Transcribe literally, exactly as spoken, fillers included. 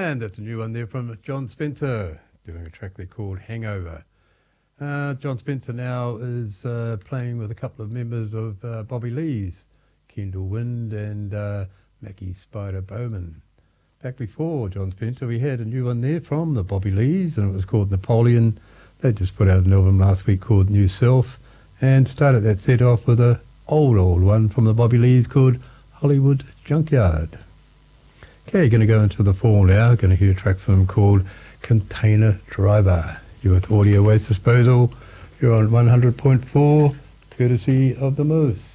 And that's a new one there from John Spencer, doing a track they called Hangover. Uh, John Spencer now is uh, playing with a couple of members of uh, Bobby Lee's, Kendall Wind and uh, Mackie Spider Bowman. Back before John Spencer, we had a new one there from the Bobby Lees, and it was called Napoleon. They just put out an album last week called New Self, and started that set off with a old, old one from the Bobby Lees called Hollywood Junkyard. Okay, going to go into the fall now. Going to hear a track from them called Container Driver. You're with Audio Waste Disposal. You're on one hundred point four, courtesy of the Moose.